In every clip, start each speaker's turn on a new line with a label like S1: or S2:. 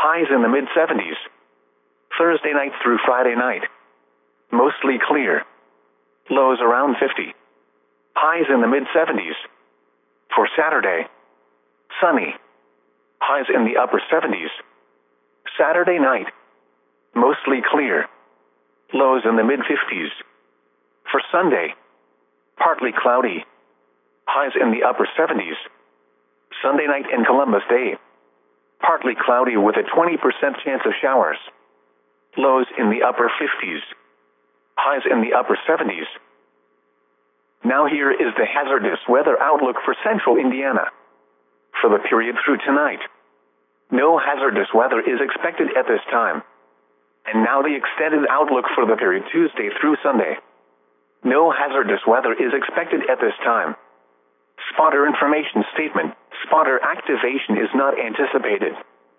S1: highs in the mid-70s. Thursday night through Friday night, mostly clear. Lows around 50. Highs in the mid-70s. For Saturday, sunny. Highs in the upper 70s. Saturday night, mostly clear. Lows in the mid-50s. For Sunday, partly cloudy. Highs in the upper 70s. Sunday night and Columbus Day, partly cloudy with a 20% chance of showers. Lows in the upper 50s. Highs in the upper 70s. Now here is the hazardous weather outlook for central Indiana. For the period through tonight, no hazardous weather is expected at this time. And now the extended outlook for the period Tuesday through Sunday. No hazardous weather is expected at this time. Spotter information statement. Spotter activation is not anticipated.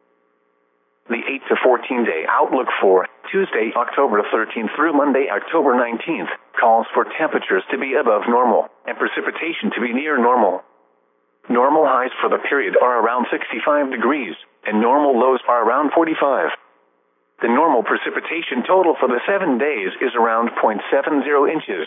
S1: The 8 to 14 day outlook for Tuesday, October 13th through Monday, October 19th, calls for temperatures to be above normal and precipitation to be near normal. Normal highs for the period are around 65 degrees, and normal lows are around 45. The normal precipitation total for the 7 days is around 0.70 inches.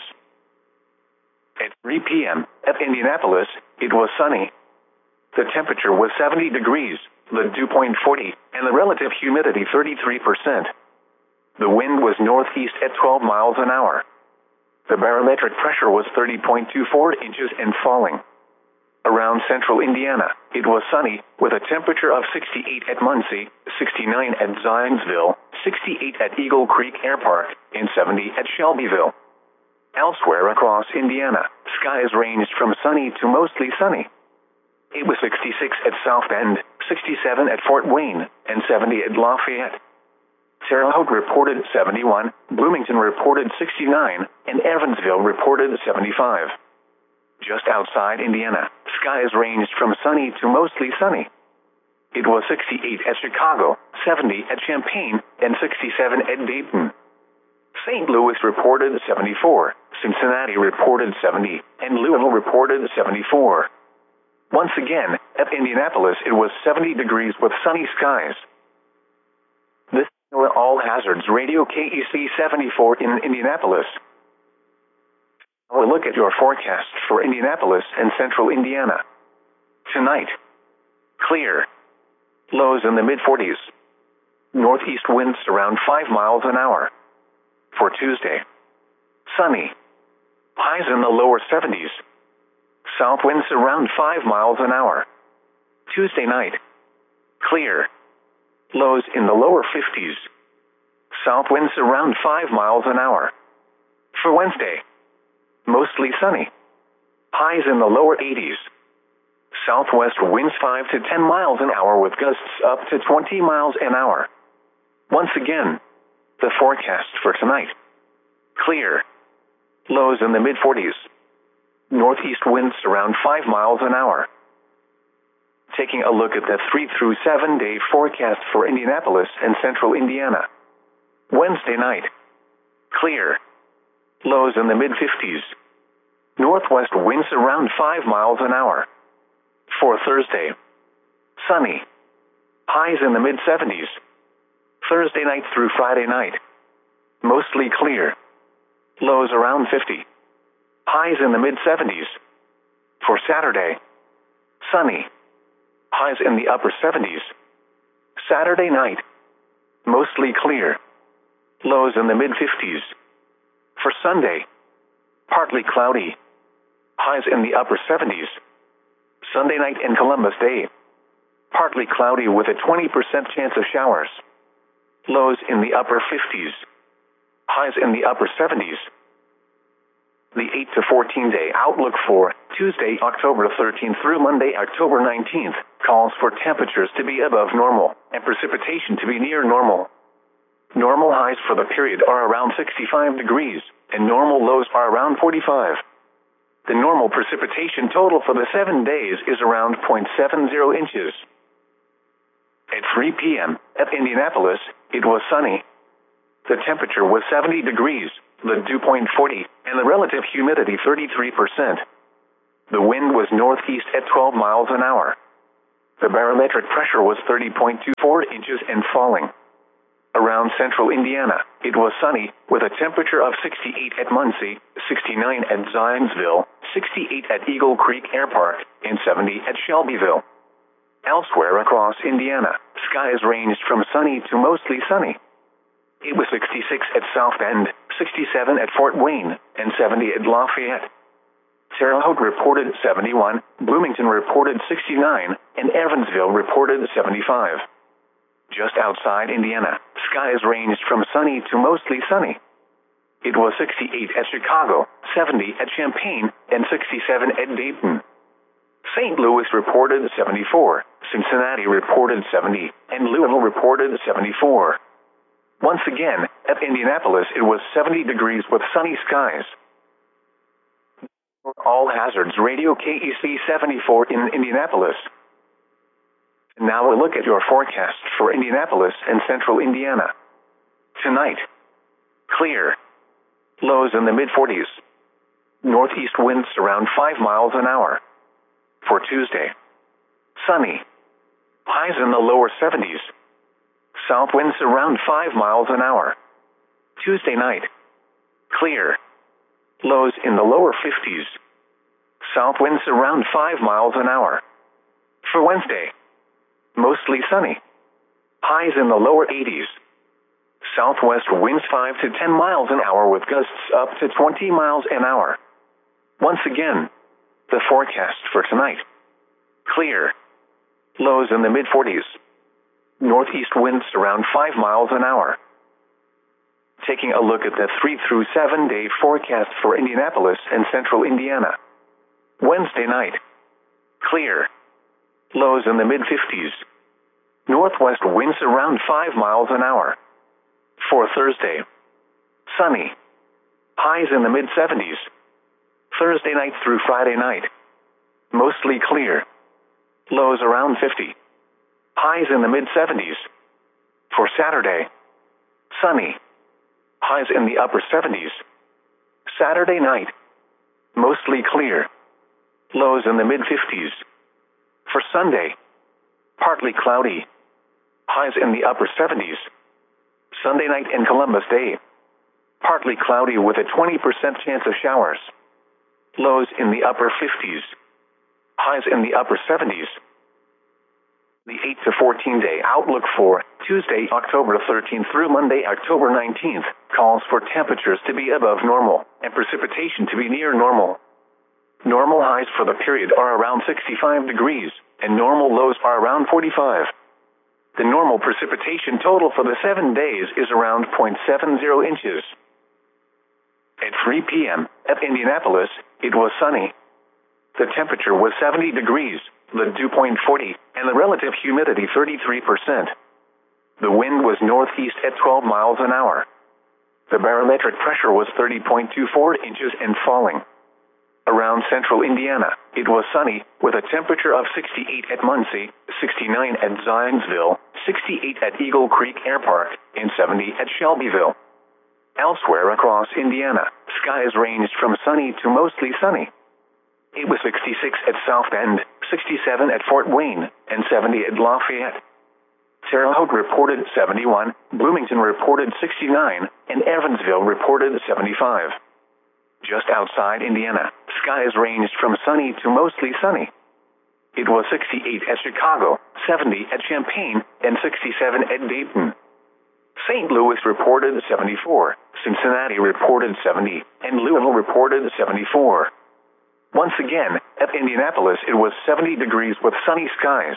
S1: At 3 p.m. at Indianapolis, it was sunny. The temperature was 70 degrees, the dew point 40, and the relative humidity 33%. The wind was northeast at 12 miles an hour. The barometric pressure was 30.24 inches and falling. Around central Indiana, it was sunny, with a temperature of 68 at Muncie, 69 at Zionsville, 68 at Eagle Creek Air Park, and 70 at Shelbyville. Elsewhere across Indiana, skies ranged from sunny to mostly sunny. It was 66 at South Bend, 67 at Fort Wayne, and 70 at Lafayette. Terre Haute reported 71, Bloomington reported 69, and Evansville reported 75. Just outside Indiana, skies ranged from sunny to mostly sunny. It was 68 at Chicago, 70 at Champaign, and 67 at Dayton. St. Louis reported 74, Cincinnati reported 70, and Louisville reported 74. Once again, at Indianapolis it was 70 degrees with sunny skies. This is All Hazards Radio KEC 74 in Indianapolis. Now a look at your forecast for Indianapolis and central Indiana. Tonight, clear. Lows in the mid-40s. Northeast winds around 5 miles an hour. For Tuesday, sunny. Highs in the lower 70s. South winds around 5 miles an hour. Tuesday night, clear. Lows in the lower 50s. South winds around 5 miles an hour. For Wednesday, mostly sunny. Highs in the lower 80s. Southwest winds 5 to 10 miles an hour with gusts up to 20 miles an hour. Once again, the forecast for tonight. Clear. Lows in the mid-40s. Northeast winds around 5 miles an hour. Taking a look at the 3 through 7 day forecast for Indianapolis and central Indiana. Wednesday night, clear. Lows in the mid-50s. Northwest winds around 5 miles an hour. For Thursday, sunny. Highs in the mid-70s. Thursday night through Friday night, mostly clear. Lows around 50. Highs in the mid-70s. For Saturday, sunny. Highs in the upper 70s. Saturday night, mostly clear. Lows in the mid-50s. For Sunday, partly cloudy. Highs in the upper 70s. Sunday night and Columbus Day, partly cloudy with a 20% chance of showers. Lows in the upper 50s. Highs in the upper 70s. The 8 to 14 day outlook for Tuesday, October 13th through Monday, October 19th, calls for temperatures to be above normal and precipitation to be near normal. Normal highs for the period are around 65 degrees, and normal lows are around 45. The normal precipitation total for the 7 days is around 0.70 inches. At 3 p.m. at Indianapolis, it was sunny. The temperature was 70 degrees, the dew point 40, and the relative humidity 33%. The wind was northeast at 12 miles an hour. The barometric pressure was 30.24 inches and falling. Around central Indiana, it was sunny, with a temperature of 68 at Muncie, 69 at Zionsville, 68 at Eagle Creek Air Park, and 70 at Shelbyville. Elsewhere across Indiana, skies ranged from sunny to mostly sunny. It was 66 at South Bend, 67 at Fort Wayne, and 70 at Lafayette. Terre Haute reported 71, Bloomington reported 69, and Evansville reported 75. Just outside Indiana, skies ranged from sunny to mostly sunny. It was 68 at Chicago, 70 at Champaign, and 67 at Dayton. St. Louis reported 74, Cincinnati reported 70, and Louisville reported 74. Once again, at Indianapolis it was 70 degrees with sunny skies. All Hazards Radio KEC 74 in Indianapolis. Now a look at your forecast for Indianapolis and central Indiana. Tonight, clear. Lows in the mid-40s. Northeast winds around 5 miles an hour. For Tuesday, sunny. Highs in the lower 70s. South winds around 5 miles an hour. Tuesday night, clear. Lows in the lower 50s. South winds around 5 miles an hour. For Wednesday, mostly sunny. Highs in the lower 80s. Southwest winds 5 to 10 miles an hour with gusts up to 20 miles an hour. Once again, the forecast for tonight. Clear. Lows in the mid-40s. Northeast winds around 5 miles an hour. Taking a look at the 3 through 7 day forecast for Indianapolis and central Indiana. Wednesday night, clear. Lows in the mid-50s. Northwest winds around 5 miles an hour. For Thursday, sunny. Highs in the mid-70s. Thursday night through Friday night, mostly clear. Lows around 50. Highs in the mid-70s. For Saturday, sunny. Highs in the upper 70s. Saturday night, mostly clear. Lows in the mid-50s. For Sunday, partly cloudy. Highs in the upper 70s. Sunday night and Columbus Day, partly cloudy with a 20% chance of showers. Lows in the upper 50s. Highs in the upper 70s. The 8 to 14 day outlook for Tuesday, October 13th through Monday, October 19th, calls for temperatures to be above normal and precipitation to be near normal. Normal highs for the period are around 65 degrees, and normal lows are around 45. The normal precipitation total for the 7 days is around 0.70 inches. At 3 p.m. at Indianapolis, it was sunny. The temperature was 70 degrees, the dew point 40, and the relative humidity 33%. The wind was northeast at 12 miles an hour. The barometric pressure was 30.24 inches and falling. Around central Indiana, it was sunny, with a temperature of 68 at Muncie, 69 at Zionsville, 68 at Eagle Creek Air Park, and 70 at Shelbyville. Elsewhere across Indiana, skies ranged from sunny to mostly sunny. It was 66 at South Bend, 67 at Fort Wayne, and 70 at Lafayette. Terre Haute reported 71, Bloomington reported 69, and Evansville reported 75. Just outside Indiana, skies ranged from sunny to mostly sunny. It was 68 at Chicago, 70 at Champaign, and 67 at Dayton. St. Louis reported 74, Cincinnati reported 70, and Louisville reported 74. Once again, at Indianapolis it was 70 degrees with sunny skies.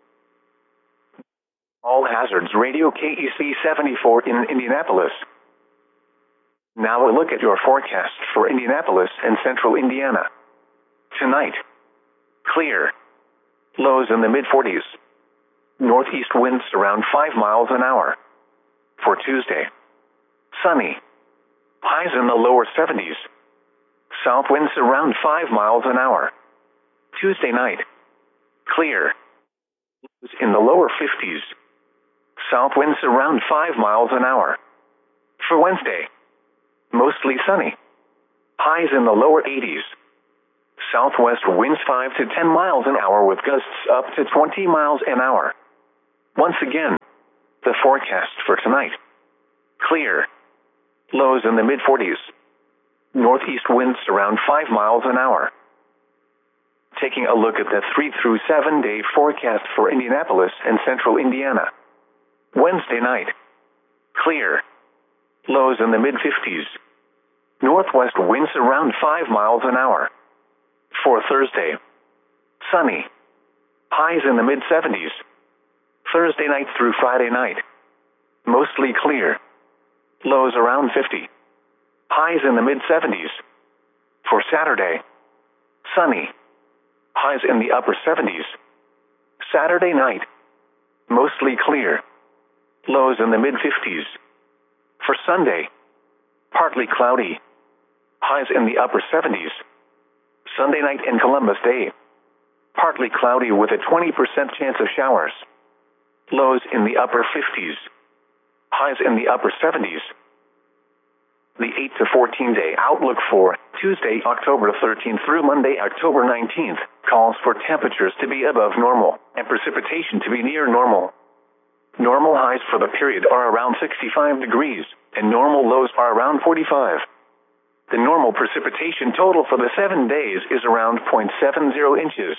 S1: All Hazards Radio KEC 74 in Indianapolis. Now a look at your forecast for Indianapolis and central Indiana. Tonight, clear. Lows in the mid-40s. Northeast winds around 5 miles an hour. For Tuesday, sunny. Highs in the lower 70s. South winds around 5 miles an hour. Tuesday night, clear. Lows in the lower 50s. South winds around 5 miles an hour. For Wednesday, mostly sunny. Highs in the lower 80s. Southwest winds 5 to 10 miles an hour with gusts up to 20 miles an hour. Once again, the forecast for tonight. Clear. Lows in the mid-40s. Northeast winds around 5 miles an hour. Taking a look at the 3 through 7 day forecast for Indianapolis and central Indiana. Wednesday night. Clear. Lows in the mid-50s. Northwest winds around 5 miles an hour. For Thursday. Sunny. Highs in the mid-70s. Thursday night through Friday night. Mostly clear. Lows around 50. Highs in the mid-70s. For Saturday. Sunny. Highs in the upper 70s. Saturday night. Mostly clear. Lows in the mid-50s. For Sunday. Partly cloudy. Highs in the upper 70s. Sunday night and Columbus Day. Partly cloudy with a 20% chance of showers. Lows in the upper 50s. Highs in the upper 70s. The 8 to 14 day outlook for Tuesday, October 13th through Monday, October 19th, calls for temperatures to be above normal and precipitation to be near normal. Normal highs for the period are around 65 degrees, and normal lows are around 45. The normal precipitation total for the 7 days is around 0.70 inches.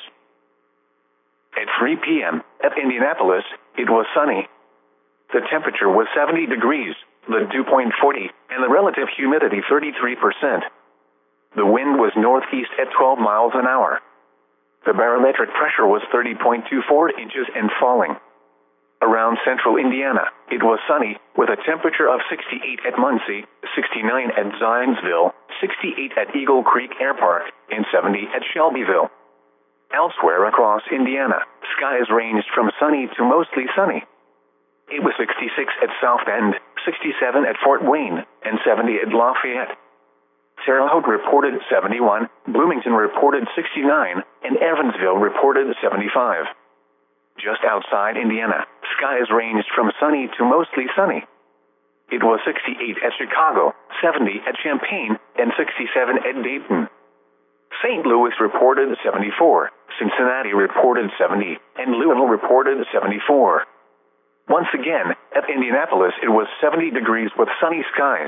S1: At 3 p.m. at Indianapolis, it was sunny. The temperature was 70 degrees, the dew point 40, and the relative humidity 33%. The wind was northeast at 12 miles an hour. The barometric pressure was 30.24 inches and falling. Around central Indiana, it was sunny, with a temperature of 68 at Muncie, 69 at Zionsville, 68 at Eagle Creek Air Park, and 70 at Shelbyville. Elsewhere across Indiana, skies ranged from sunny to mostly sunny. It was 66 at South Bend, 67 at Fort Wayne, and 70 at Lafayette. Terre Haute reported 71, Bloomington reported 69, and Evansville reported 75. Just outside Indiana, skies ranged from sunny to mostly sunny. It was 68 at Chicago, 70 at Champaign, and 67 at Dayton. St. Louis reported 74, Cincinnati reported 70, and Louisville reported 74. Once again, at Indianapolis it was 70 degrees with sunny skies.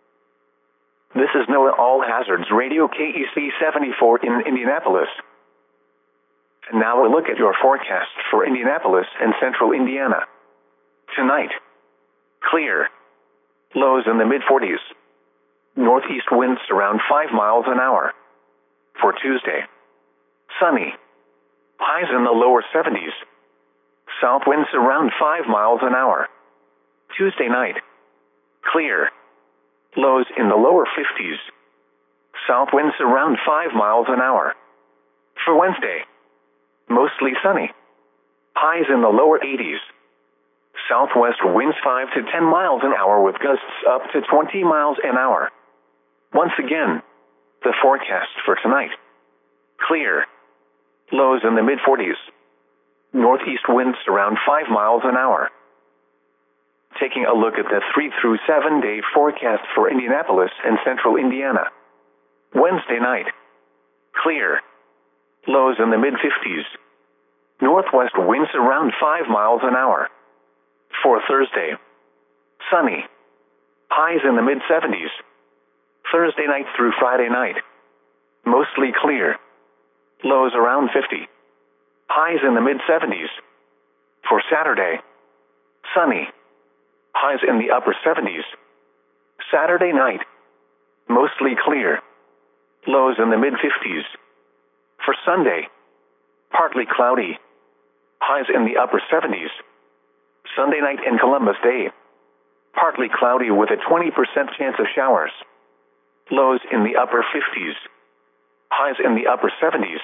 S1: This is NOAA All Hazards Radio KEC 74 in Indianapolis. And now a look at your forecast for Indianapolis and central Indiana. Tonight. Clear. Lows in the mid-40s. Northeast winds around 5 miles an hour. For Tuesday. Sunny. Highs in the lower 70s. South winds around 5 miles an hour. Tuesday night. Clear. Lows in the lower 50s. South winds around 5 miles an hour. For Wednesday. Mostly sunny. Highs in the lower 80s. Southwest winds 5 to 10 miles an hour with gusts up to 20 miles an hour. Once again, the forecast for tonight. Clear. Lows in the mid-40s. Northeast winds around 5 miles an hour. Taking a look at the 3 through 7 day forecast for Indianapolis and central Indiana. Wednesday night. Clear. Lows in the mid-50s. Northwest winds around 5 miles an hour. For Thursday. Sunny. Highs in the mid-70s. Thursday night through Friday night. Mostly clear. Lows around 50. Highs in the mid-70s. For Saturday. Sunny. Highs in the upper 70s. Saturday night. Mostly clear. Lows in the mid-50s. For Sunday. Partly cloudy. Highs in the upper 70s. Sunday night and Columbus Day. Partly cloudy with a 20% chance of showers. Lows in the upper 50s. Highs in the upper 70s.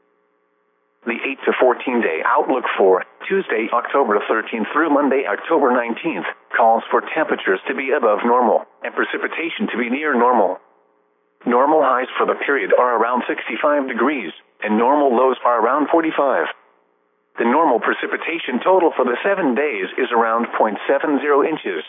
S1: The 8 to 14 day outlook for Tuesday, October 13th through Monday, October 19th, calls for temperatures to be above normal and precipitation to be near normal. Normal highs for the period are around 65 degrees, and normal lows are around 45. The normal precipitation total for the 7 days is around 0.70 inches.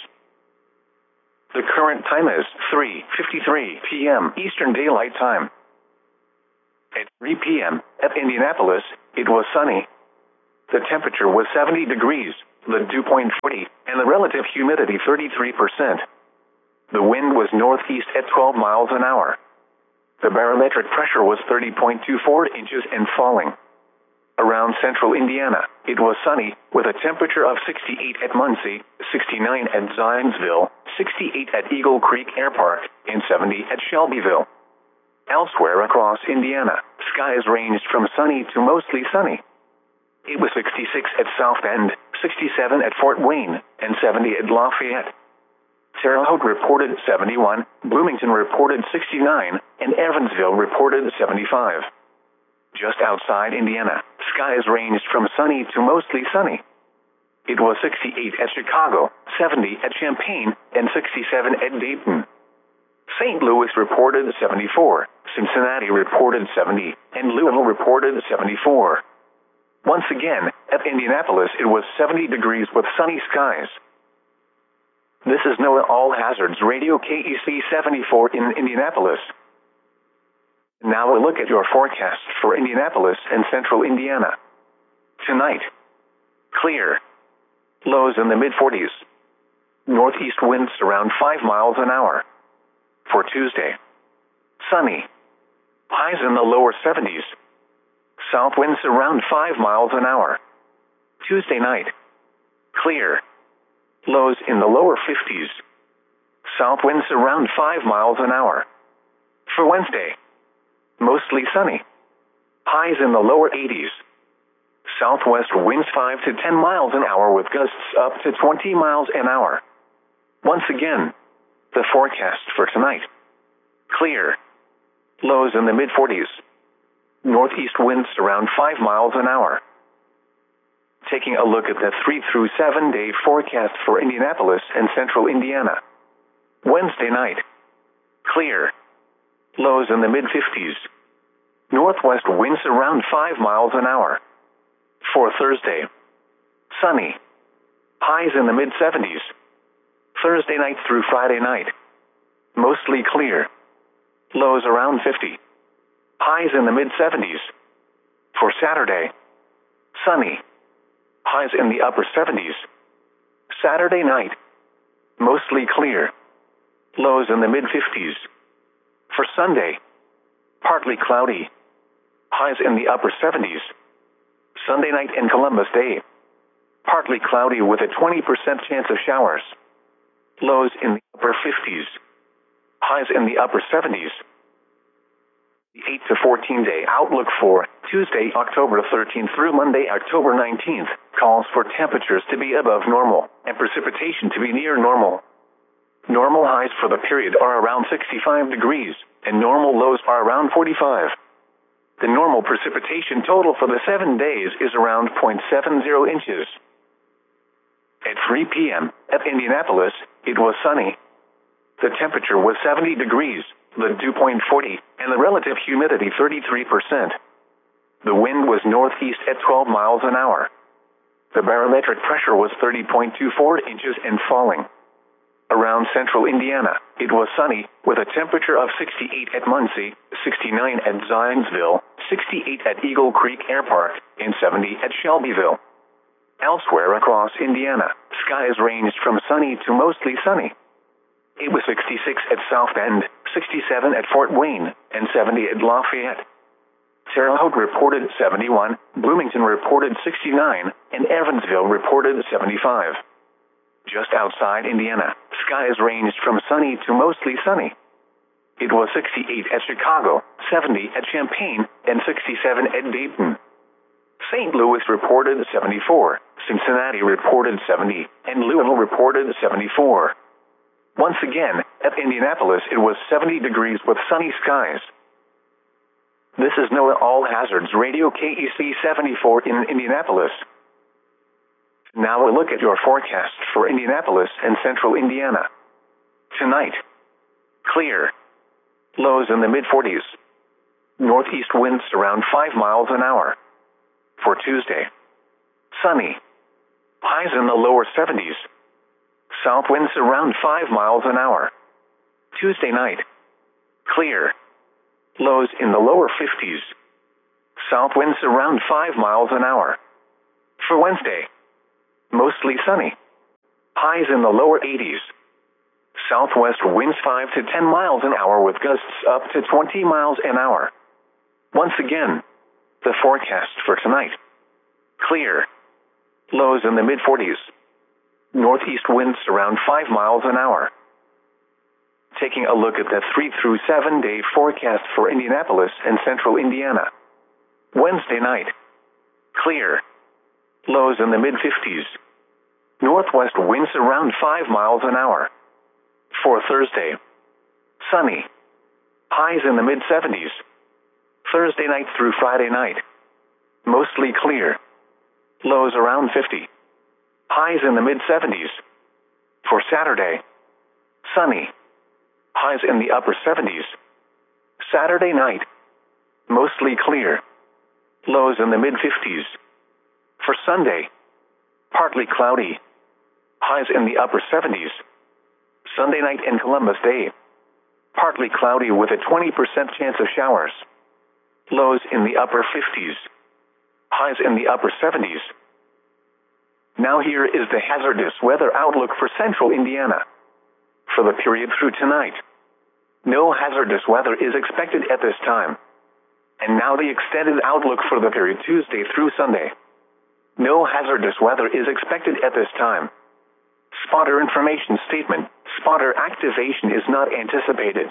S1: The current time is 3:53 p.m. Eastern Daylight Time. At 3 p.m. at Indianapolis, it was sunny. The temperature was 70 degrees, the dew point 40, and the relative humidity 33%. The wind was northeast at 12 miles an hour. The barometric pressure was 30.24 inches and falling. Around central Indiana, it was sunny, with a temperature of 68 at Muncie, 69 at Zionsville, 68 at Eagle Creek Air Park, and 70 at Shelbyville. Elsewhere across Indiana, skies ranged from sunny to mostly sunny. It was 66 at South Bend, 67 at Fort Wayne, and 70 at Lafayette. Terre Haute reported 71, Bloomington reported 69, and Evansville reported 75. Just outside Indiana, skies ranged from sunny to mostly sunny. It was 68 at Chicago, 70 at Champaign, and 67 at Dayton. St. Louis reported 74, Cincinnati reported 70, and Louisville reported 74. Once again, at Indianapolis it was 70 degrees with sunny skies. This is NOAA All Hazards Radio KEC 74 in Indianapolis. Now a look at your forecast for Indianapolis and central Indiana. Tonight, clear. Lows in the mid-40s. Northeast winds around 5 miles an hour. For Tuesday, sunny. Highs in the lower 70s. South winds around 5 miles an hour. Tuesday night, clear. Lows in the lower 50s. South winds around 5 miles an hour. For Wednesday, mostly sunny. Highs in the lower 80s. Southwest winds 5 to 10 miles an hour with gusts up to 20 miles an hour. Once again, the forecast for tonight. Clear. Lows in the mid-40s. Northeast winds around 5 miles an hour. Taking a look at the 3 through 7 day forecast for Indianapolis and central Indiana. Wednesday night, clear. Lows in the mid-50s. Northwest winds around 5 miles an hour. For Thursday, sunny. Highs in the mid-70s. Thursday night through Friday night, mostly clear. Lows around 50. Highs in the mid-70s. For Saturday, sunny. Highs in the upper 70s. Saturday night, mostly clear. Lows in the mid-50s. For Sunday, partly cloudy. Highs in the upper 70s. Sunday night and Columbus Day, partly cloudy with a 20% chance of showers. Lows in the upper 50s. Highs in the upper 70s. The 8 to 14 day outlook for Tuesday, October 13th through Monday, October 19th, calls for temperatures to be above normal and precipitation to be near normal. Normal highs for the period are around 65 degrees, and normal lows are around 45. The normal precipitation total for the 7 days is around 0.70 inches. At 3 p.m. at Indianapolis, it was sunny. The temperature was 70 degrees, the dew point 40, and the relative humidity 33%. The wind was northeast at 12 miles an hour. The barometric pressure was 30.24 inches and falling. Around central Indiana, it was sunny, with a temperature of 68 at Muncie, 69 at Zionsville, 68 at Eagle Creek Air Park, and 70 at Shelbyville. Elsewhere across Indiana, skies ranged from sunny to mostly sunny. It was 66 at South Bend, 67 at Fort Wayne, and 70 at Lafayette. Terre Haute reported 71, Bloomington reported 69, and Evansville reported 75. Just outside Indiana, skies ranged from sunny to mostly sunny. It was 68 at Chicago, 70 at Champaign, and 67 at Dayton. St. Louis reported 74, Cincinnati reported 70, and Louisville reported 74. Once again, at Indianapolis it was 70 degrees with sunny skies. This is NOAA All Hazards Radio KEC 74 in Indianapolis. Now a look at your forecast for Indianapolis and central Indiana. Tonight, clear. Lows in the mid-40s. Northeast winds around 5 miles an hour. For Tuesday, sunny. Highs in the lower 70s. South winds around 5 miles an hour. Tuesday night, clear. Lows in the lower 50s. South winds around 5 miles an hour. For Wednesday, mostly sunny. Highs in the lower 80s. Southwest winds 5 to 10 miles an hour with gusts up to 20 miles an hour. Once again, the forecast for tonight. Clear. Lows in the mid-40s. Northeast winds around 5 miles an hour. Taking a look at the 3 through 7 day forecast for Indianapolis and central Indiana. Wednesday night. Clear. Lows in the mid-50s. Northwest winds around 5 miles an hour. For Thursday. Sunny. Highs in the mid-70s. Thursday night through Friday night. Mostly clear. Lows around 50. Highs in the mid-70s. For Saturday. Sunny. Highs in the upper 70s. Saturday night. Mostly clear. Lows in the mid-50s. For Sunday. Partly cloudy. Highs in the upper 70s. Sunday night and Columbus Day. Partly cloudy with a 20% chance of showers. Lows in the upper 50s. Highs in the upper 70s. Now here is the hazardous weather outlook for central Indiana. For the period through tonight. No hazardous weather is expected at this time. And now the extended outlook for the period Tuesday through Sunday. No hazardous weather is expected at this time. Spotter information statement. Spotter activation is not anticipated.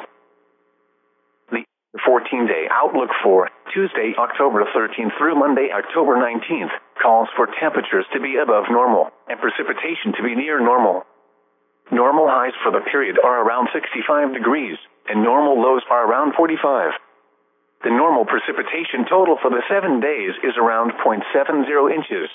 S1: The 14-day outlook for Tuesday, October 13th through Monday, October 19th, calls for temperatures to be above normal and precipitation to be near normal. Normal highs for the period are around 65 degrees, and normal lows are around 45. The normal precipitation total for the 7 days is around 0.70 inches.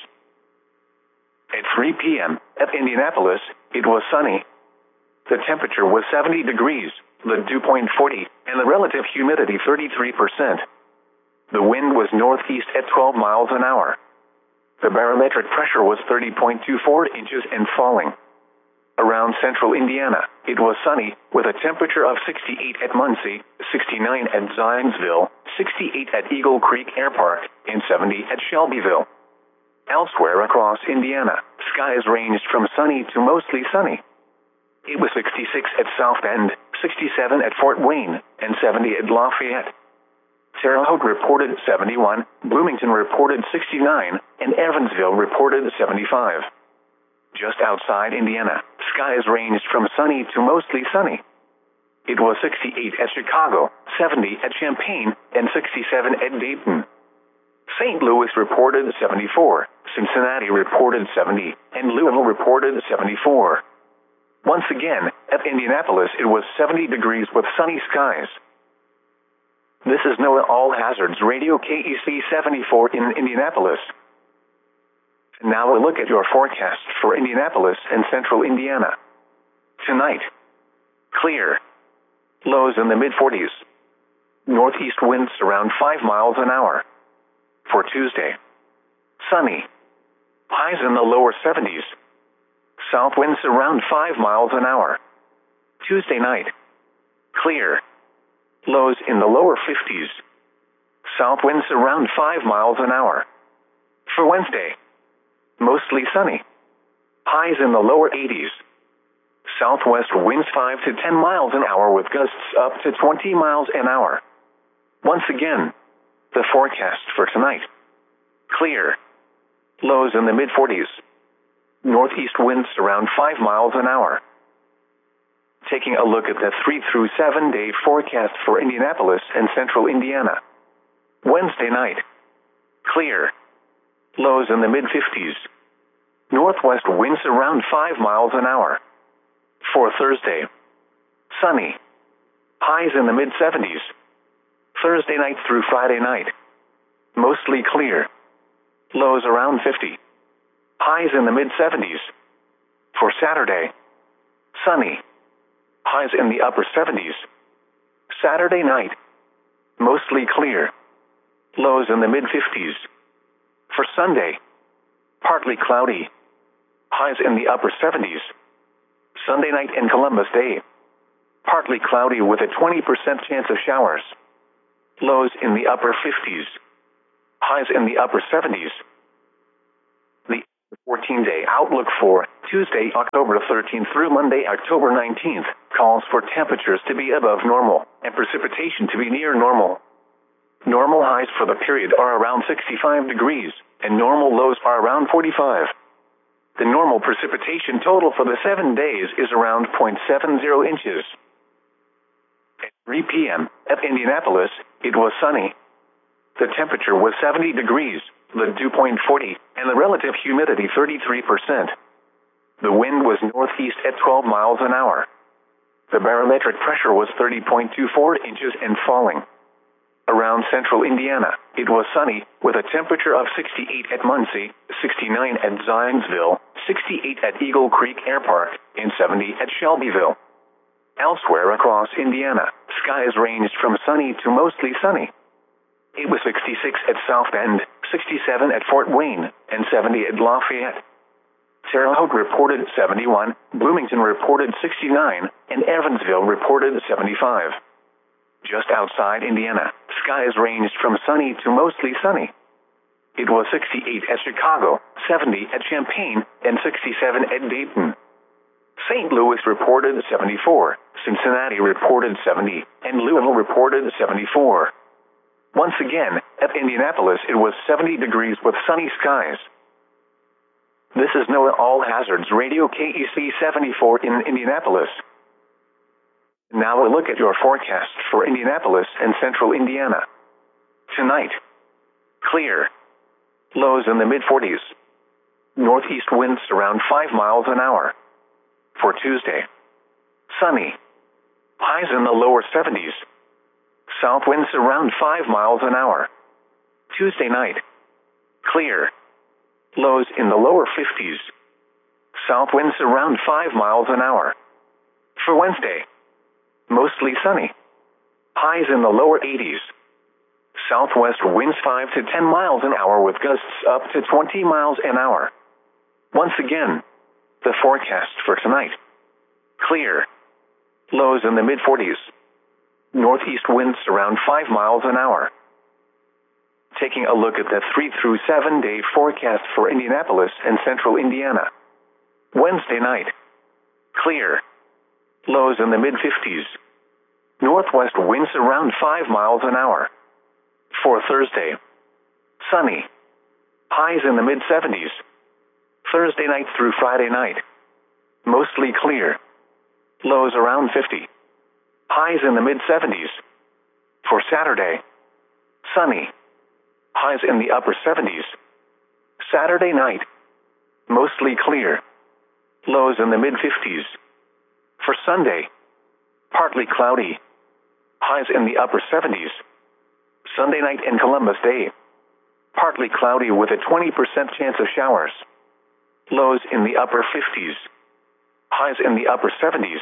S1: At 3 p.m. at Indianapolis, it was sunny. The temperature was 70 degrees, the dew point 40, and the relative humidity 33%. The wind was northeast at 12 miles an hour. The barometric pressure was 30.24 inches and falling. Around central Indiana, it was sunny, with a temperature of 68 at Muncie, 69 at Zionsville, 68 at Eagle Creek Air Park, and 70 at Shelbyville. Elsewhere across Indiana, skies ranged from sunny to mostly sunny. It was 66 at South Bend, 67 at Fort Wayne, and 70 at Lafayette. Terre Haute reported 71, Bloomington reported 69, and Evansville reported 75. Just outside Indiana, skies ranged from sunny to mostly sunny. It was 68 at Chicago, 70 at Champaign, and 67 at Dayton. St. Louis reported 74, Cincinnati reported 70, and Louisville reported 74. Once again, at Indianapolis it was 70 degrees with sunny skies. This is NOAA All Hazards Radio KEC 74 in Indianapolis. Now a look at your forecast for Indianapolis and central Indiana. Tonight. Clear. Lows in the mid-40s. Northeast winds around 5 miles an hour. For Tuesday. Sunny. Highs in the lower 70s. South winds around 5 miles an hour. Tuesday night. Clear. Lows in the lower 50s. South winds around 5 miles an hour. For Wednesday. Mostly sunny. Highs in the lower 80s. Southwest winds 5 to 10 miles an hour with gusts up to 20 miles an hour. Once again, the forecast for tonight. Clear. Lows in the mid-40s. Northeast winds around 5 miles an hour. Taking a look at the 3 through 7 day forecast for Indianapolis and central Indiana. Wednesday night. Clear. Lows in the mid-50s. Northwest winds around 5 miles an hour. For Thursday. Sunny. Highs in the mid-70s. Thursday night through Friday night. Mostly clear. Lows around 50. Highs in the mid-70s. For Saturday. Sunny. Highs in the upper 70s. Saturday night. Mostly clear. Lows in the mid-50s. For Sunday. Partly cloudy. Highs in the upper 70s. Sunday night and Columbus Day. Partly cloudy with a 20% chance of showers. Lows in the upper 50s. highs in the upper 70s. The 14-day outlook for Tuesday, October 13th through Monday, October 19th, calls for temperatures to be above normal and precipitation to be near normal. Normal highs for the period are around 65 degrees, and normal lows are around 45. The normal precipitation total for the 7 days is around 0.70 inches. At 3 p.m. at Indianapolis, it was sunny. The temperature was 70 degrees, the dew point 40, and the relative humidity 33%. The wind was northeast at 12 miles an hour. The barometric pressure was 30.24 inches and falling. Around central Indiana, it was sunny, with a temperature of 68 at Muncie, 69 at Zionsville, 68 at Eagle Creek Air Park, and 70 at Shelbyville. Elsewhere across Indiana, skies ranged from sunny to mostly sunny. It was 66 at South Bend, 67 at Fort Wayne, and 70 at Lafayette. Terre Haute reported 71, Bloomington reported 69, and Evansville reported 75. Just outside Indiana, skies ranged from sunny to mostly sunny. It was 68 at Chicago, 70 at Champaign, and 67 at Dayton. St. Louis reported 74, Cincinnati reported 70, and Louisville reported 74. Once again, at Indianapolis it was 70 degrees with sunny skies. This is NOAA All Hazards Radio KEC 74 in Indianapolis. Now a look at your forecast for Indianapolis and central Indiana. Tonight, clear. Lows in the mid-40s. Northeast winds around 5 miles an hour. For Tuesday, sunny. Highs in the lower 70s. South winds around 5 miles an hour. Tuesday night, clear. Lows in the lower 50s. South winds around 5 miles an hour. For Wednesday, mostly sunny. Highs in the lower 80s. Southwest winds 5 to 10 miles an hour with gusts up to 20 miles an hour. Once again, the forecast for tonight. Clear. Lows in the mid-40s. Northeast winds around 5 miles an hour. Taking a look at the 3 through 7 day forecast for Indianapolis and central Indiana. Wednesday night, clear. Lows in the mid-50s. Northwest winds around 5 miles an hour. For Thursday, sunny. Highs in the mid-70s. Thursday night through Friday night, mostly clear. Lows around 50. Highs in the mid-70s. For Saturday, sunny. Highs in the upper 70s. Saturday night, mostly clear. Lows in the mid-50s. For Sunday, partly cloudy. Highs in the upper 70s. Sunday night and Columbus Day, partly cloudy with a 20% chance of showers. Lows in the upper 50s. Highs in the upper 70s.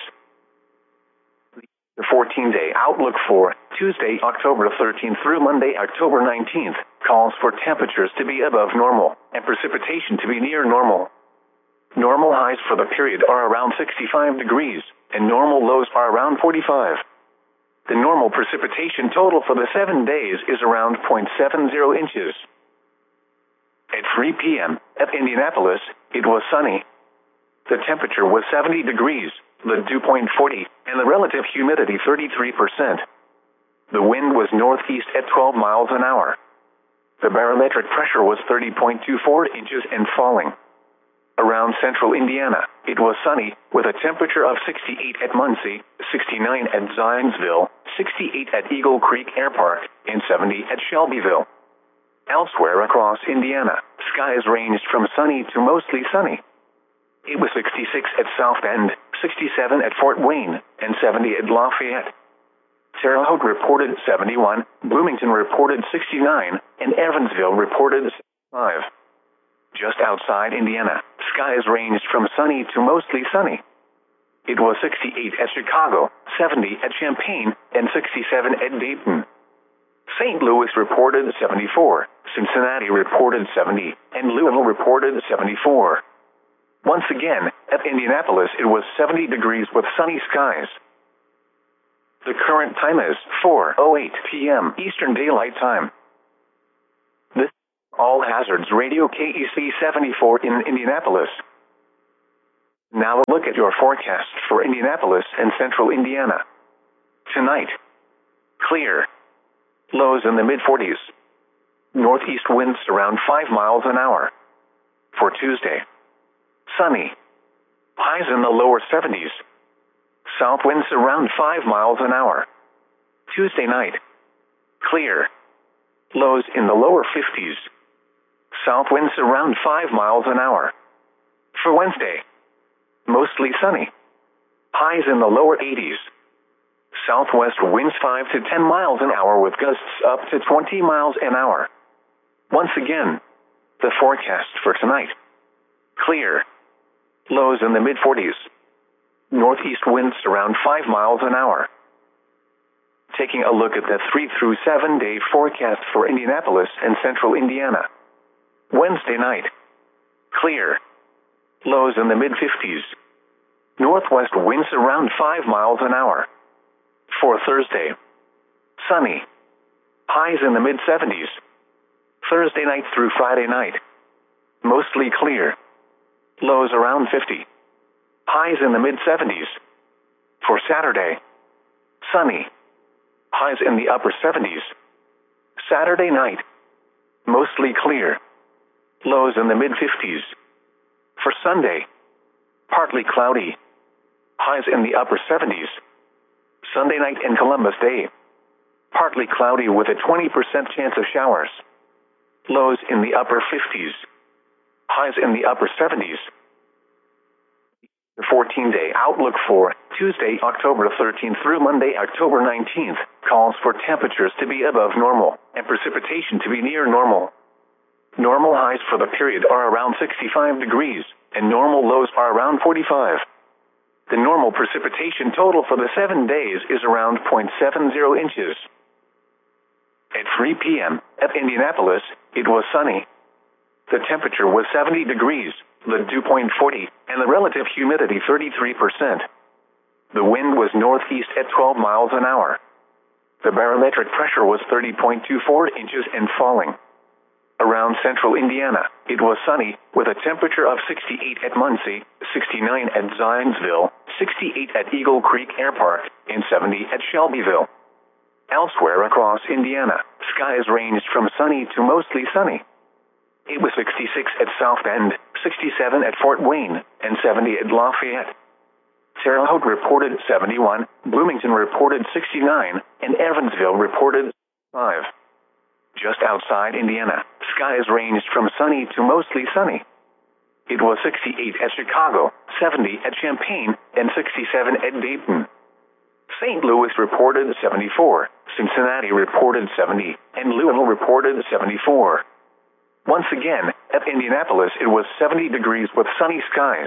S1: The 14-day outlook for Tuesday, October 13th through Monday, October 19th, calls for temperatures to be above normal and precipitation to be near normal. Normal highs for the period are around 65 degrees, and normal lows are around 45. The normal precipitation total for the 7 days is around 0.70 inches. At 3 p.m. at Indianapolis, it was sunny. The temperature was 70 degrees, the dew point 40, and the relative humidity 33%. The wind was northeast at 12 miles an hour. The barometric pressure was 30.24 inches and falling. Around central Indiana, it was sunny, with a temperature of 68 at Muncie, 69 at Zionsville, 68 at Eagle Creek Air Park, and 70 at Shelbyville. Elsewhere across Indiana, skies ranged from sunny to mostly sunny. It was 66 at South Bend, 67 at Fort Wayne, and 70 at Lafayette. Terre Haute reported 71, Bloomington reported 69, and Evansville reported 65. Just outside Indiana, skies ranged from sunny to mostly sunny. It was 68 at Chicago, 70 at Champaign, and 67 at Dayton. St. Louis reported 74, Cincinnati reported 70, and Louisville reported 74. Once again, at Indianapolis it was 70 degrees with sunny skies. The current time is 4:08 p.m. Eastern Daylight Time. This All Hazards Radio KEC 74 in Indianapolis. Now look at your forecast for Indianapolis and central Indiana. Tonight, clear. Lows in the mid-40s. Northeast winds around 5 miles an hour. For Tuesday, sunny. Highs in the lower 70s. South winds around 5 miles an hour. Tuesday night, clear. Lows in the lower 50s. South winds around 5 miles an hour. For Wednesday, mostly sunny. Highs in the lower 80s. Southwest winds 5 to 10 miles an hour with gusts up to 20 miles an hour. Once again, the forecast for tonight. Clear. Lows in the mid-40s. Northeast winds around 5 miles an hour. Taking a look at the 3 through 7 day forecast for Indianapolis and central Indiana. Wednesday night, clear. Lows in the mid-50s. Northwest winds around 5 miles an hour. For Thursday, sunny. Highs in the mid-70s. Thursday night through Friday night, mostly clear. Lows around 50. Highs in the mid-70s. For Saturday, sunny. Highs in the upper 70s. Saturday night, mostly clear. Lows in the mid-50s. For Sunday, partly cloudy. Highs in the upper 70s. Sunday night and Columbus Day, partly cloudy with a 20% chance of showers. Lows in the upper 50s. Highs in the upper 70s. The 14-day outlook for Tuesday, October 13th through Monday, October 19th, calls for temperatures to be above normal and precipitation to be near normal. Normal highs for the period are around 65 degrees, and normal lows are around 45. The normal precipitation total for the 7 days is around 0.70 inches. At 3 p.m. at Indianapolis, it was sunny. The temperature was 70 degrees, the dew point 40, and the relative humidity 33%. The wind was northeast at 12 miles an hour. The barometric pressure was 30.24 inches and falling. Around central Indiana, it was sunny, with a temperature of 68 at Muncie, 69 at Zionsville, 68 at Eagle Creek Air Park, and 70 at Shelbyville. Elsewhere across Indiana, skies ranged from sunny to mostly sunny. It was 66 at South Bend, 67 at Fort Wayne, and 70 at Lafayette. Terre Haute reported 71, Bloomington reported 69, and Evansville reported 5. Just outside Indiana, skies ranged from sunny to mostly sunny. It was 68 at Chicago, 70 at Champaign, and 67 at Dayton. St. Louis reported 74, Cincinnati reported 70, and Louisville reported 74. Once again, at Indianapolis it was 70 degrees with sunny skies.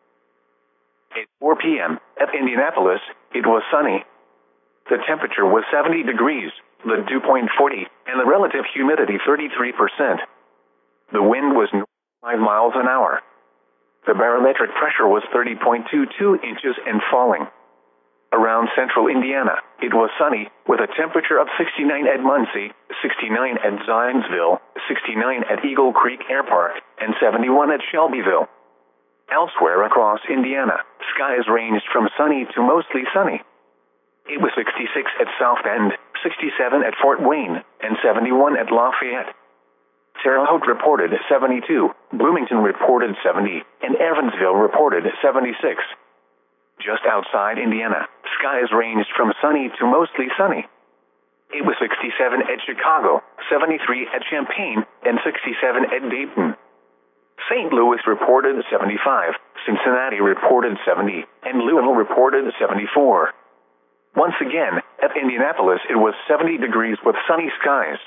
S1: At 4 p.m. at Indianapolis, it was sunny. The temperature was 70 degrees, the dew point 40, and the relative humidity 33%. The wind was 5 miles an hour. The barometric pressure was 30.22 inches and falling. Around central Indiana, it was sunny, with a temperature of 69 at Muncie, 69 at Zionsville, 69 at Eagle Creek Air Park, and 71 at Shelbyville. Elsewhere across Indiana, skies ranged from sunny to mostly sunny. It was 66 at South Bend, 67 at Fort Wayne, and 71 at Lafayette. Terre Haute reported 72, Bloomington reported 70, and Evansville reported 76. Just outside Indiana, skies ranged from sunny to mostly sunny. It was 67 at Chicago, 73 at Champaign, and 67 at Dayton. St. Louis reported 75, Cincinnati reported 70, and Louisville reported 74. Once again, at Indianapolis it was 70 degrees with sunny skies.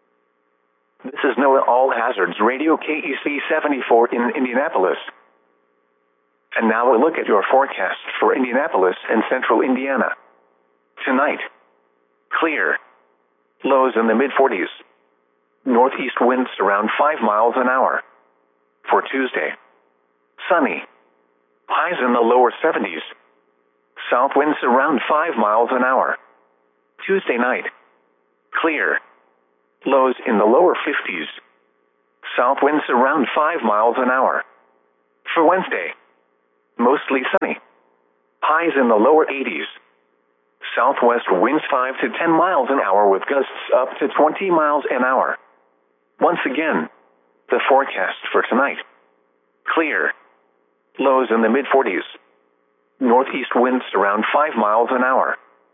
S1: This is NOAA All Hazards Radio KEC 74 in Indianapolis. And now a look at your forecast for Indianapolis and central Indiana. Tonight, clear. Lows in the mid-40s. Northeast winds around 5 miles an hour. For Tuesday, sunny. Highs in the lower 70s. South winds around 5 miles an hour. Tuesday night, clear. Lows in the lower 50s. South winds around 5 miles an hour. For Wednesday, mostly sunny. Highs in the lower 80s. Southwest winds 5 to 10 miles an hour with gusts up to 20 miles an hour. Once again, the forecast for tonight. Clear. Lows in the mid-40s. Northeast winds around 5 miles an hour.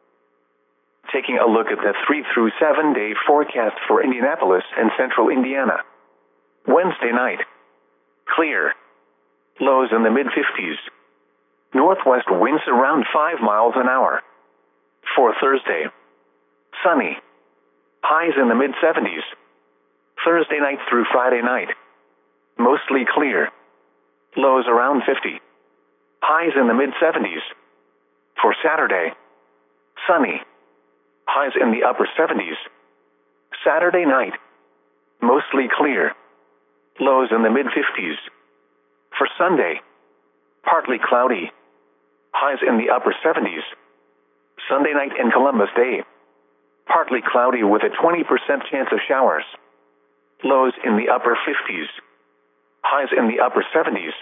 S1: Taking a look at the 3 through 7 day forecast for Indianapolis and central Indiana. Wednesday night. Clear. Lows in the mid-50s. Northwest winds around 5 miles an hour. For Thursday. Sunny. Highs in the mid-70s. Thursday night through Friday night. Mostly clear. Lows around 50. Highs in the mid-70s. For Saturday. Sunny. Highs in the upper 70s. Saturday night. Mostly clear. Lows in the mid-50s. For Sunday. Partly cloudy. Highs in the upper 70s. Sunday night and Columbus Day. Partly cloudy with a 20% chance of showers. Lows in the upper 50s. Highs in the upper 70s.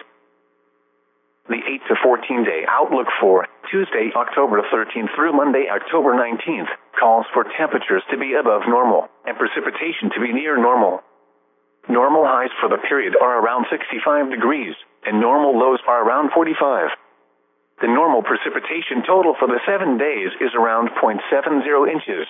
S1: The 8 to 14 day outlook for Tuesday, October 13th through Monday, October 19th, calls for temperatures to be above normal and precipitation to be near normal. Normal highs for the period are around 65 degrees, and normal lows are around 45. The normal precipitation total for the 7 days is around 0.70 inches.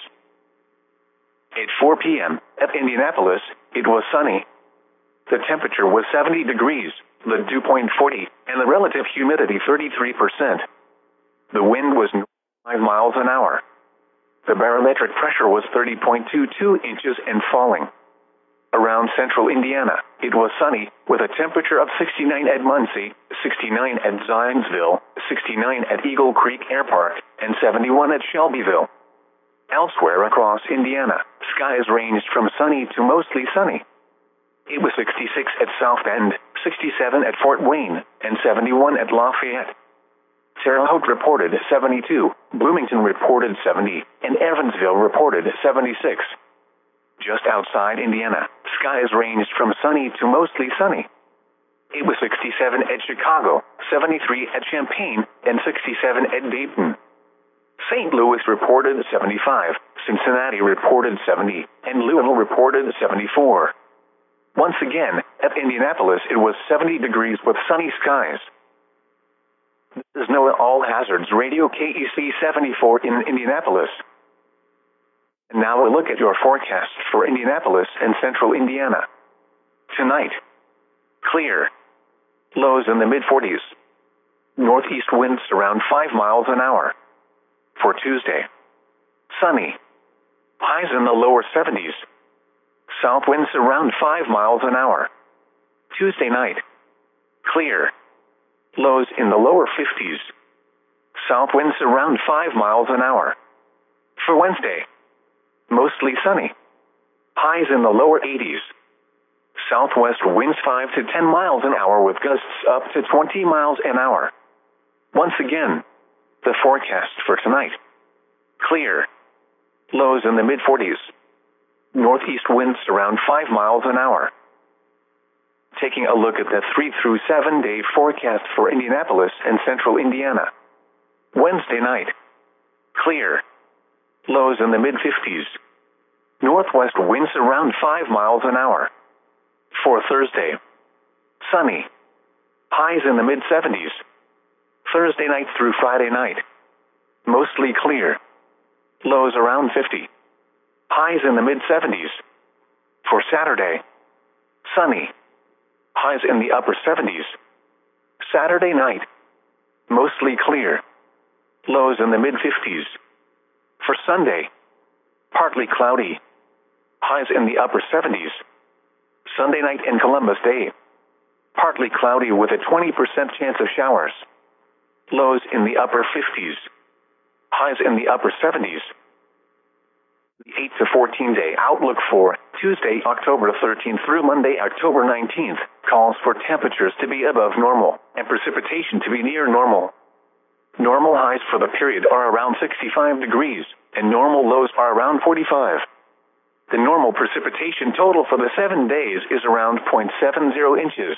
S1: At 4 p.m. at Indianapolis, it was sunny. The temperature was 70 degrees, the dew point 40, and the relative humidity 33%. The wind was 5 miles an hour. The barometric pressure was 30.22 inches and falling. Around central Indiana, it was sunny, with a temperature of 69 at Muncie, 69 at Zionsville, 69 at Eagle Creek Air Park, and 71 at Shelbyville. Elsewhere across Indiana, skies ranged from sunny to mostly sunny. It was 66 at South Bend, 67 at Fort Wayne, and 71 at Lafayette. Terre Haute reported 72, Bloomington reported 70, and Evansville reported 76. Just outside Indiana, skies ranged from sunny to mostly sunny. It was 67 at Chicago, 73 at Champaign, and 67 at Dayton. St. Louis reported 75, Cincinnati reported 70, and Louisville reported 74. Once again, at Indianapolis it was 70 degrees with sunny skies. This is NOAA All Hazards Radio KEC 74 in Indianapolis. And now a look at your forecast for Indianapolis and central Indiana. Tonight. Clear. Lows in the mid-40s. Northeast winds around 5 miles an hour. For Tuesday. Sunny. Highs in the lower 70s. South winds around 5 miles an hour. Tuesday night. Clear. Lows in the lower 50s. South winds around 5 miles an hour. For Wednesday. Mostly sunny. Highs in the lower 80s. Southwest winds 5 to 10 miles an hour with gusts up to 20 miles an hour. Once again, the forecast for tonight. Clear. Lows in the mid-40s. Northeast winds around 5 miles an hour. Taking a look at the 3 through 7 day forecast for Indianapolis and central Indiana. Wednesday night. Clear. Lows in the mid-50s. Northwest winds around 5 miles an hour. For Thursday. Sunny. Highs in the mid-70s. Thursday night through Friday night. Mostly clear. Lows around 50. Highs in the mid-70s. For Saturday. Sunny. Highs in the upper 70s. Saturday night. Mostly clear. Lows in the mid-50s. For Sunday. Partly cloudy. Highs in the upper 70s. Sunday night and Columbus Day. Partly cloudy with a 20% chance of showers. Lows in the upper 50s. Highs in the upper 70s. The 8 to 14 day outlook for Tuesday, October 13th through Monday, October 19th, calls for temperatures to be above normal and precipitation to be near normal. Normal highs for the period are around 65 degrees, and normal lows are around 45. The normal precipitation total for the 7 days is around 0.70 inches.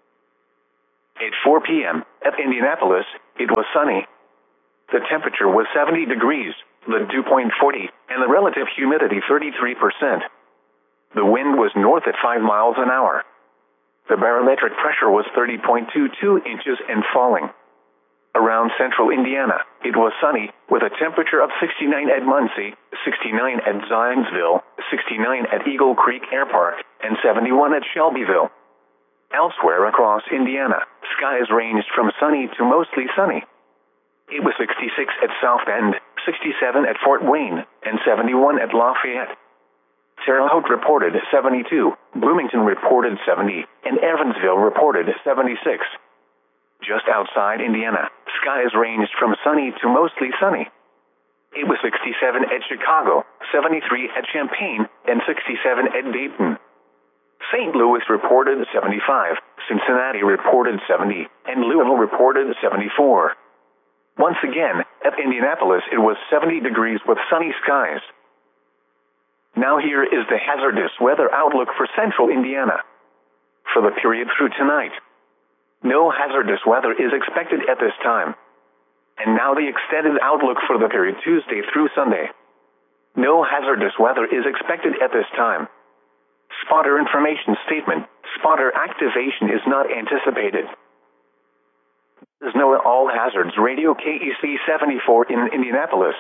S1: At 4 p.m. at Indianapolis, it was sunny. The temperature was 70 degrees, the dew point 40, and the relative humidity 33%. The wind was north at 5 miles an hour. The barometric pressure was 30.22 inches and falling. Around central Indiana, it was sunny, with a temperature of 69 at Muncie, 69 at Zionsville, 69 at Eagle Creek Air Park, and 71 at Shelbyville. Elsewhere across Indiana, skies ranged from sunny to mostly sunny. It was 66 at South Bend, 67 at Fort Wayne, and 71 at Lafayette. Terre Haute reported 72, Bloomington reported 70, and Evansville reported 76. Just outside Indiana, skies ranged from sunny to mostly sunny. It was 67 at Chicago, 73 at Champaign, and 67 at Dayton. St. Louis reported 75, Cincinnati reported 70, and Louisville reported 74. Once again, at Indianapolis it was 70 degrees with sunny skies. Now here is the hazardous weather outlook for central Indiana. For the period through tonight, no hazardous weather is expected at this time. And now the extended outlook for the period Tuesday through Sunday. No hazardous weather is expected at this time. Spotter information statement. Spotter activation is not anticipated. This is NOAA All Hazards Radio KEC 74 in Indianapolis.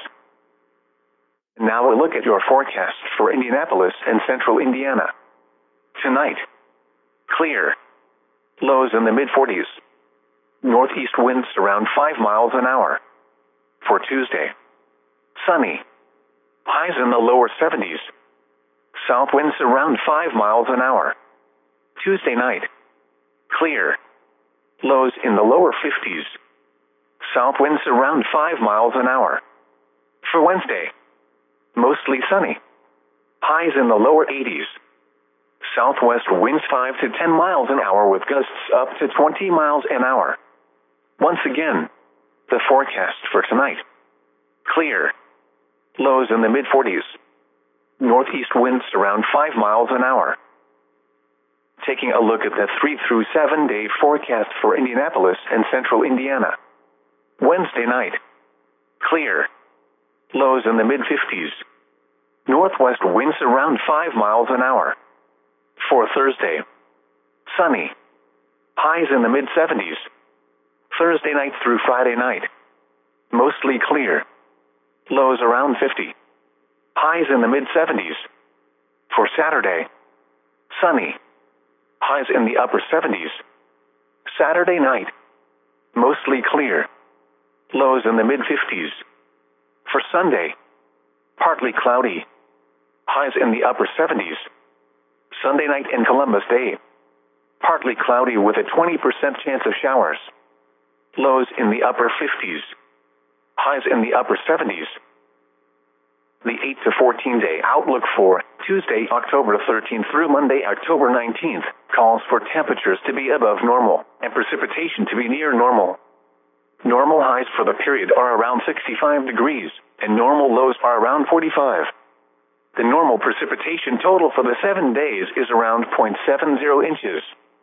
S1: Now a look at your forecast for Indianapolis and central Indiana. Tonight, clear. Lows in the mid-40s. Northeast winds around 5 miles an hour. For Tuesday, sunny. Highs in the lower 70s. South winds around 5 miles an hour. Tuesday night, clear. Lows in the lower 50s. South winds around 5 miles an hour. For Wednesday, mostly sunny. Highs in the lower 80s. Southwest winds 5 to 10 miles an hour with gusts up to 20 miles an hour. Once again, the forecast for tonight. Clear. Lows in the mid-40s. Northeast winds around 5 miles an hour. Taking a look at the 3 through 7 day forecast for Indianapolis and central Indiana. Wednesday night, clear. Lows in the mid-50s. Northwest winds around 5 miles an hour. For Thursday, sunny. Highs in the mid-70s. Thursday night through Friday night, mostly clear. Lows around 50. Highs in the mid-70s. For Saturday, sunny. Highs in the upper 70s. Saturday night, mostly clear. Lows in the mid-50s. For Sunday, partly cloudy. Highs in the upper 70s. Sunday night in Columbus Day, partly cloudy with a 20% chance of showers. Lows in the upper 50s. Highs in the upper 70s. The 8 to 14 day outlook for Tuesday, October 13th through Monday, October 19th, calls for temperatures to be above normal and precipitation to be near normal. Normal highs for the period are around 65 degrees, and normal lows are around 45. The normal precipitation total for the 7 days is around 0.70 inches.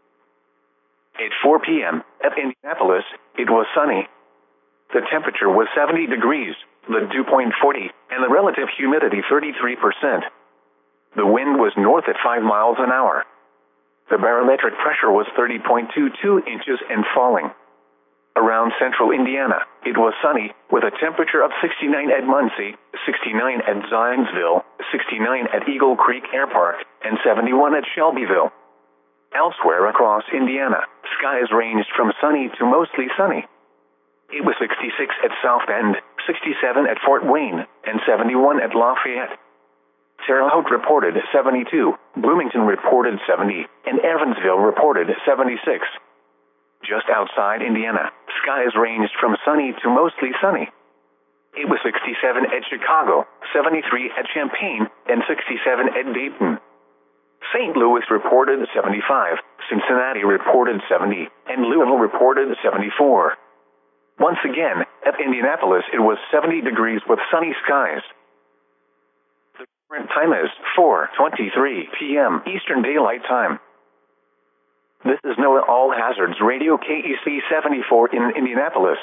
S1: At 4 p.m. at Indianapolis, it was sunny. The temperature was 70 degrees, the dew point 40, and the relative humidity 33%. The wind was north at 5 miles an hour. The barometric pressure was 30.22 inches and falling. Around central Indiana, it was sunny, with a temperature of 69 at Muncie, 69 at Zionsville, 69 at Eagle Creek Air Park, and 71 at Shelbyville. Elsewhere across Indiana, skies ranged from sunny to mostly sunny. It was 66 at South Bend, 67 at Fort Wayne, and 71 at Lafayette. Terre Haute reported 72, Bloomington reported 70, and Evansville reported 76. Just outside Indiana, skies ranged from sunny to mostly sunny. It was 67 at Chicago, 73 at Champaign, and 67 at Dayton. St. Louis reported 75, Cincinnati reported 70, and Louisville reported 74. Once again, at Indianapolis it was 70 degrees with sunny skies. The Current time is 4:23 p.m. Eastern Daylight Time. This is NOAA All Hazards Radio KEC 74 in Indianapolis.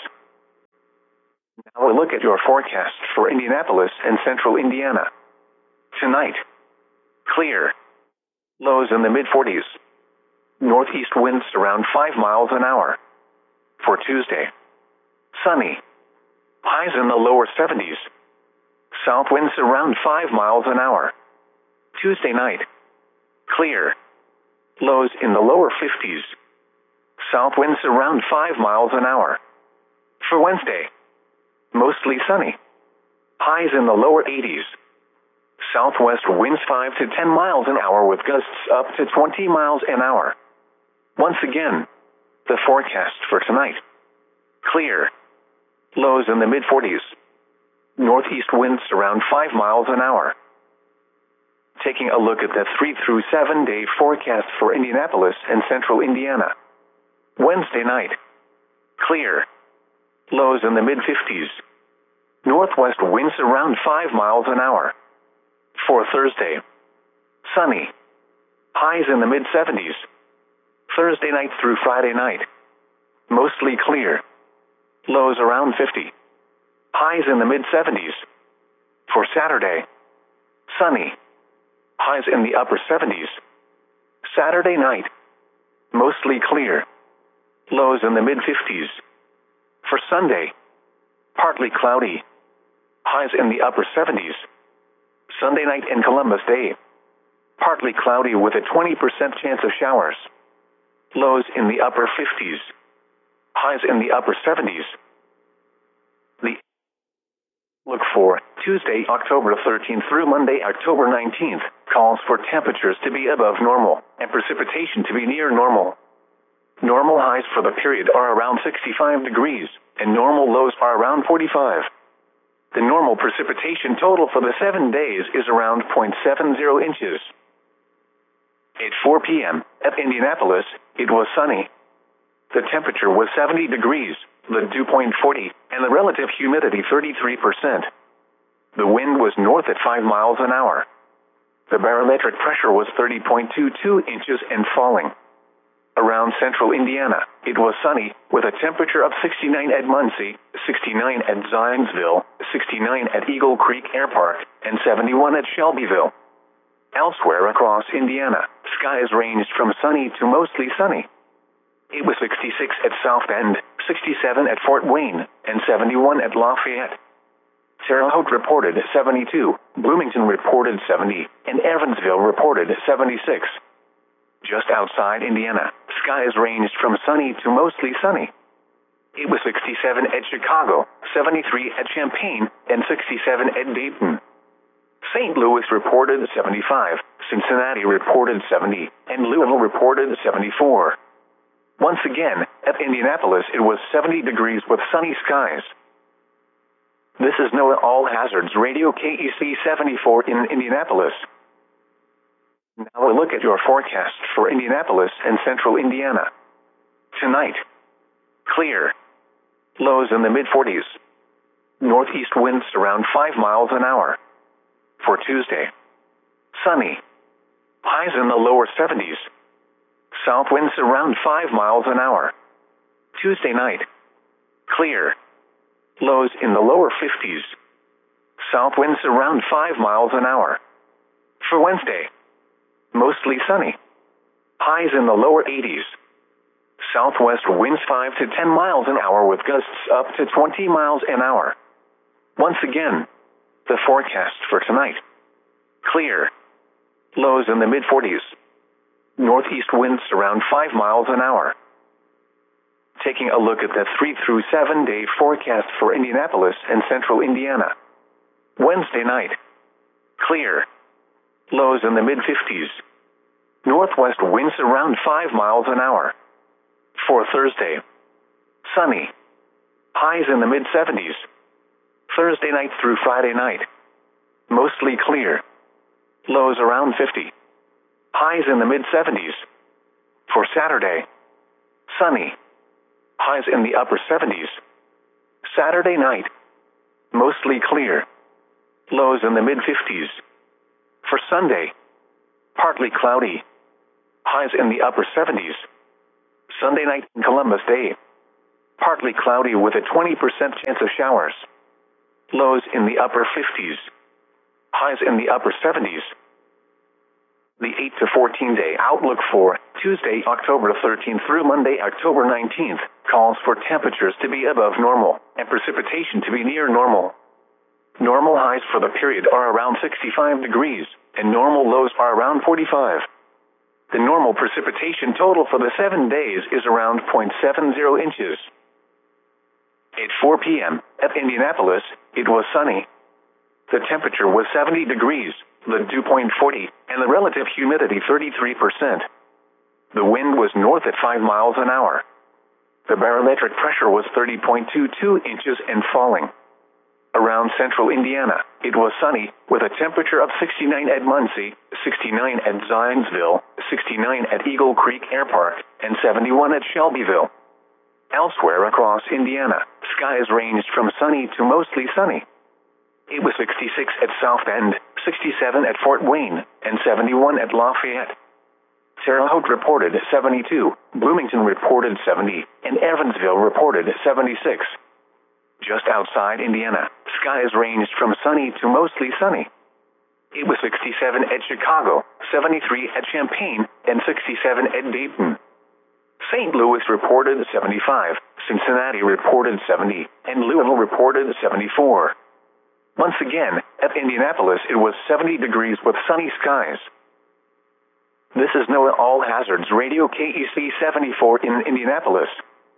S1: Now a look at your forecast for Indianapolis and central Indiana. Tonight, clear. Lows in the mid-40s. Northeast winds around 5 miles an hour. For Tuesday, sunny. Highs in the lower 70s. South winds around 5 miles an hour. Tuesday night, clear. Lows in the lower 50s. South winds around 5 miles an hour. For Wednesday, mostly sunny. Highs in the lower 80s. Southwest winds 5 to 10 miles an hour with gusts up to 20 miles an hour. Once again, the forecast for tonight. Clear. Lows in the mid-40s. Northeast winds around 5 miles an hour. Taking a look at the 3 through 7 day forecast for Indianapolis and central Indiana. Wednesday night, clear. Lows in the mid-50s. Northwest winds around 5 miles an hour. For Thursday, sunny. Highs in the mid-70s. Thursday night through Friday night, mostly clear. Lows around 50. Highs in the mid-70s. For Saturday, sunny. Highs in the upper 70s. Saturday night, mostly clear. Lows in the mid-50s. For Sunday, partly cloudy. Highs in the upper 70s. Sunday night and Columbus Day, partly cloudy with a 20% chance of showers. Lows in the upper 50s. Highs in the upper 70s. The look for Tuesday, October 13th through Monday, October 19th, calls for temperatures to be above normal and precipitation to be near normal. Normal highs for the period are around 65 degrees, and normal lows are around 45. The normal precipitation total for the 7 days is around 0.70 inches. At 4 p.m. at Indianapolis, it was sunny. The temperature was 70 degrees, the dew point 40, and the relative humidity 33%. The wind was north at 5 miles an hour. The barometric pressure was 30.22 inches and falling. Around central Indiana, it was sunny, with a temperature of 69 at Muncie, 69 at Zionsville, 69 at Eagle Creek Air Park, and 71 at Shelbyville. Elsewhere across Indiana, skies ranged from sunny to mostly sunny. It was 66 at South Bend, 67 at Fort Wayne, and 71 at Lafayette. Terre Haute reported 72, Bloomington reported 70, and Evansville reported 76. Just outside Indiana, skies ranged from sunny to mostly sunny. It was 67 at Chicago, 73 at Champaign, and 67 at Dayton. St. Louis reported 75, Cincinnati reported 70, and Louisville reported 74. Once again, at Indianapolis it was 70 degrees with sunny skies. This is NOAA All Hazards Radio KEC 74 in Indianapolis. Now a look at your forecast for Indianapolis and central Indiana. Tonight, clear. Lows in the mid-40s. Northeast winds around 5 miles an hour. For Tuesday, sunny. Highs in the lower 70s. South winds around 5 miles an hour. Tuesday night, clear. Lows in the lower 50s. South winds around 5 miles an hour. For Wednesday, mostly sunny. Highs in the lower 80s. Southwest winds 5 to 10 miles an hour with gusts up to 20 miles an hour. Once again, the forecast for tonight. Clear. Lows in the mid-40s. Northeast winds around 5 miles an hour. Taking a look at the 3 through 7 day forecast for Indianapolis and central Indiana. Wednesday night, clear. Lows in the mid-50s. Northwest winds around 5 miles an hour. For Thursday, sunny. Highs in the mid-70s. Thursday night through Friday night, mostly clear. Lows around 50. Highs in the mid-70s. For Saturday, sunny. Highs in the upper 70s. Saturday night, mostly clear. Lows in the mid-50s. For Sunday, partly cloudy. Highs in the upper 70s. Sunday night in Columbus Day. Partly cloudy with a 20% chance of showers. Lows in the upper 50s. Highs in the upper 70s. The 8 to 14 day outlook for Tuesday, October 13th through Monday, October 19th, calls for temperatures to be above normal and precipitation to be near normal. Normal highs for the period are around 65 degrees, and normal lows are around 45. The normal precipitation total for the 7 days is around 0.70 inches. At 4 p.m. at Indianapolis, it was sunny. The temperature was 70 degrees, the dew point 40, and the relative humidity 33%. The wind was north at 5 miles an hour. The barometric pressure was 30.22 inches and falling. Around central Indiana, it was sunny, with a temperature of 69 at Muncie, 69 at Zionsville, 69 at Eagle Creek Air Park, and 71 at Shelbyville. Elsewhere across Indiana, skies ranged from sunny to mostly sunny. It was 66 at South Bend, 67 at Fort Wayne, and 71 at Lafayette. Terre Haute reported 72, Bloomington reported 70, and Evansville reported 76. Just outside Indiana, skies ranged from sunny to mostly sunny. It was 67 at Chicago, 73 at Champaign, and 67 at Dayton. St. Louis reported 75, Cincinnati reported 70, and Louisville reported 74. Once again, at Indianapolis it was 70 degrees with sunny skies. This is NOAA All Hazards Radio KEC 74 in Indianapolis.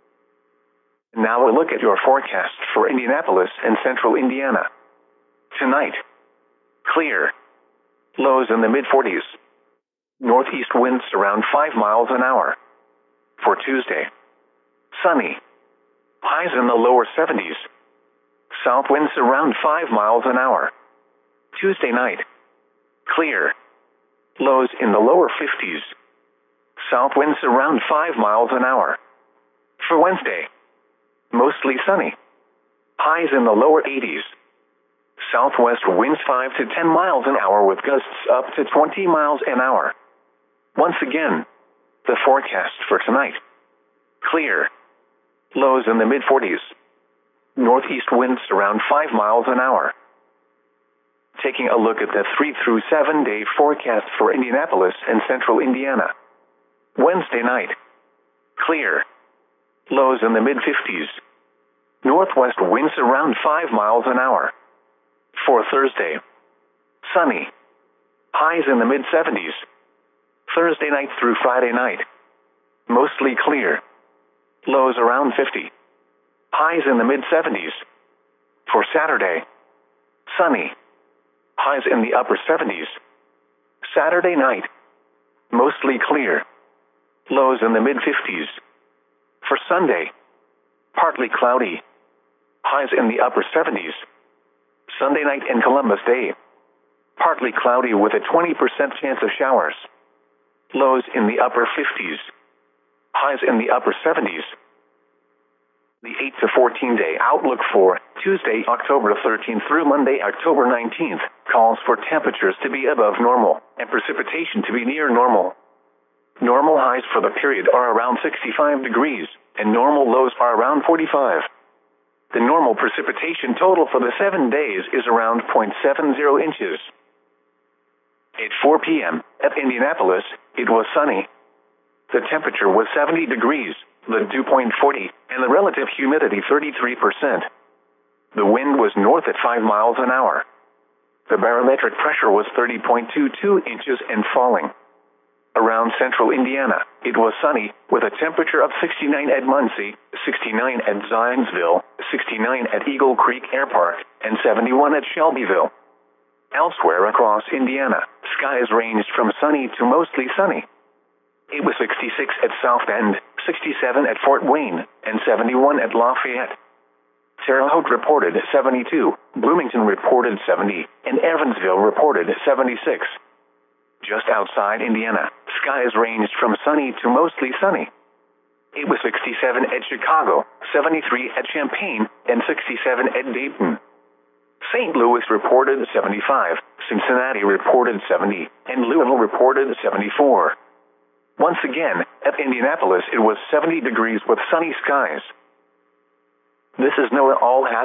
S1: Now a look at your forecast for Indianapolis and central Indiana. Tonight, clear. Lows in the mid-40s. Northeast winds around 5 miles an hour. For Tuesday, sunny. Highs in the lower 70s. South winds around 5 miles an hour. Tuesday night, clear. Lows in the lower 50s. South winds around 5 miles an hour. For Wednesday, mostly sunny. Highs in the lower 80s. Southwest winds 5 to 10 miles an hour with gusts up to 20 miles an hour. Once again, the forecast for tonight. Clear. Lows in the mid-40s. Northeast winds around 5 miles an hour. Taking a look at the 3 through 7 day forecast for Indianapolis and central Indiana. Wednesday night, clear. Lows in the mid-50s. Northwest winds around 5 miles an hour. For Thursday, sunny. Highs in the mid-70s. Thursday night through Friday night, mostly clear. Lows around 50. Highs in the mid-70s. For Saturday, sunny. Highs in the upper 70s. Saturday night, mostly clear. Lows in the mid-50s. For Sunday, partly cloudy. Highs in the upper 70s. Sunday night in Columbus Day, partly cloudy with a 20% chance of showers. Lows in the upper 50s. Highs in the upper 70s. The 8 to 14 day outlook for Tuesday, October 13th through Monday, October 19th, calls for temperatures to be above normal and precipitation to be near normal. Normal highs for the period are around 65 degrees, and normal lows are around 45. The normal precipitation total for the 7 days is around 0.70 inches. At 4 p.m. at Indianapolis, it was sunny. The temperature was 70 degrees, the dew point 40, and the relative humidity 33%. The wind was north at 5 miles an hour. The barometric pressure was 30.22 inches and falling. Around central Indiana, it was sunny, with a temperature of 69 at Muncie, 69 at Zionsville, 69 at Eagle Creek Air Park, and 71 at Shelbyville. Elsewhere across Indiana, skies ranged from sunny to mostly sunny. It was 66 at South Bend, 67 at Fort Wayne, and 71 at Lafayette. Terre Haute reported 72, Bloomington reported 70, and Evansville reported 76. Just outside Indiana, skies ranged from sunny to mostly sunny. It was 67 at Chicago, 73 at Champaign, and 67 at Dayton. St. Louis reported 75, Cincinnati reported 70, and Louisville reported 74. Once again, at Indianapolis it was 70 degrees with sunny skies. This is NOAA All